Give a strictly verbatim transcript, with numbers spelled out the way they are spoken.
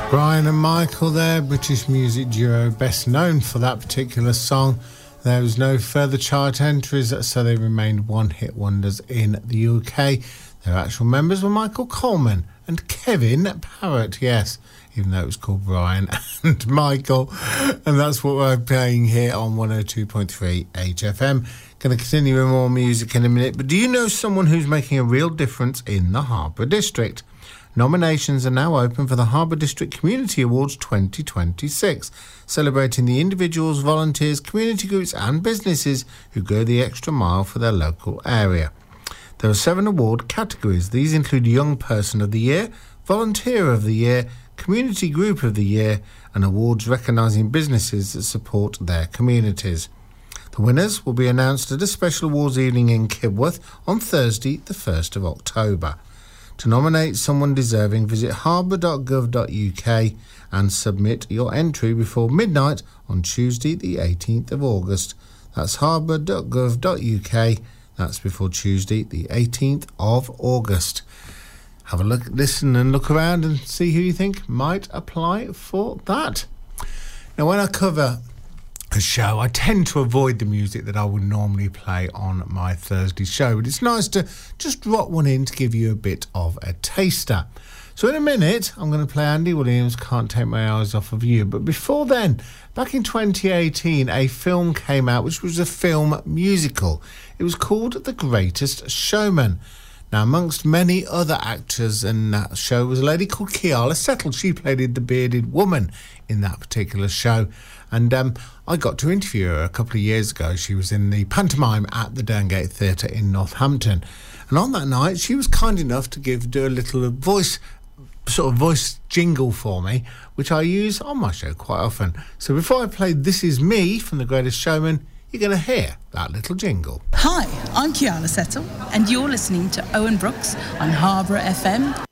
Brian and Michael there, British music duo, best known for that particular song. There was no further chart entries, so they remained one-hit wonders in the U K. Their actual members were Michael Coleman and Kevin Parrott, yes, even though it was called Brian and Michael. And that's what we're playing here on one oh two point three H F M. Going to continue with more music in a minute, but do you know someone who's making a real difference in the Harbour District? Nominations are now open for the Harbour District Community Awards twenty twenty-six, celebrating the individuals, volunteers, community groups and businesses who go the extra mile for their local area. There are seven award categories. These include Young Person of the Year, Volunteer of the Year, Community Group of the Year, and awards recognising businesses that support their communities. The winners will be announced at a special awards evening in Kibworth on Thursday, the first of October. To nominate someone deserving, visit harbour dot gov dot U K and submit your entry before midnight on Tuesday, the eighteenth of August. That's harbour dot gov dot U K. That's before Tuesday, the eighteenth of August. Have a look, listen and look around and see who you think might apply for that. Now, when I cover a show, I tend to avoid the music that I would normally play on my Thursday show, but it's nice to just drop one in to give you a bit of a taster. So in a minute, I'm going to play Andy Williams, Can't Take My Eyes Off of You. But before then, back in twenty eighteen, a film came out, which was a film musical. It was called The Greatest Showman. Now, amongst many other actors in that show was a lady called Keala Settle. She played the bearded woman in that particular show. And um, I got to interview her a couple of years ago. She was in the pantomime at the Derngate Theatre in Northampton. And on that night, she was kind enough to give do a little voice, sort of voice jingle for me, which I use on my show quite often. So before I play This Is Me from The Greatest Showman, you're going to hear that little jingle. Hi, I'm Keala Settle, and you're listening to Owen Brooks on Harbour F M.